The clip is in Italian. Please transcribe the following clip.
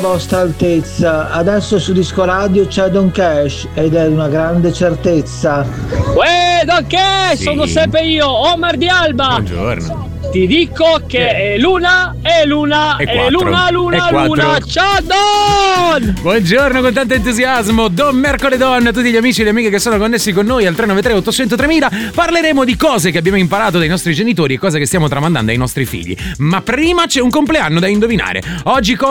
Vostra Altezza, adesso su Disco Radio c'è Don Cash ed è una grande certezza. Uè, Don Cash, Sì. sono sempre io, Omar di Alba. Buongiorno. Ti dico che è luna, è luna, E è quattro. luna, E luna, quattro. luna. Ciao Don! Buongiorno con tanto entusiasmo, Don Mercoledon, a tutti gli amici e le amiche che sono connessi con noi al 393 800 3000. Parleremo di cose che abbiamo imparato dai nostri genitori e cose che stiamo tramandando ai nostri figli. Ma prima c'è un compleanno da indovinare. Oggi